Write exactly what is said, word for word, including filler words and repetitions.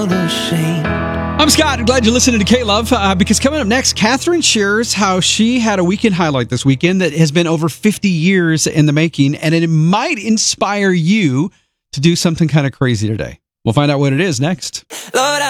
I'm Scott. I'm glad you're listening to K-Love uh, because coming up next, Catherine shares how she had a weekend highlight this weekend that has been over fifty years in the making, and it might inspire you to do something kind of crazy today. We'll find out what it is next. Lord,